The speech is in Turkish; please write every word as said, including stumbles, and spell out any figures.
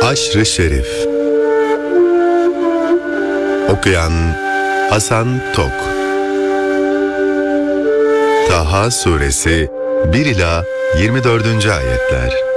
Aşr-ı Şerif. Okuyan Hasan Tok. Taha Suresi bir ila yirmi dördüncü ayetler.